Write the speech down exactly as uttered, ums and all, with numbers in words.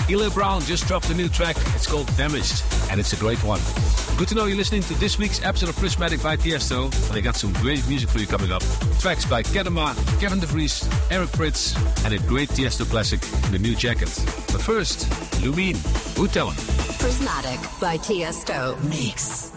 Eli Brown just dropped a new track. It's called Damaged, and it's a great one. Good to know you're listening to this week's episode of Prismatic by Tiesto. And they got some great music for you coming up. Tracks by Kedema, Kevin DeVries, Eric Prydz, and a great Tiesto classic, The New Jacket. But first, Lumine, Who Tell 'Em? Prismatic by Tiesto. Mix.